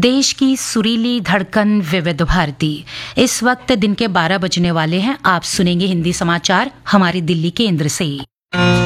देश की सुरीली धड़कन विविध भारती। इस वक्त दिन के 12 बजने वाले हैं। आप सुनेंगे हिंदी समाचार हमारी दिल्ली केंद्र से।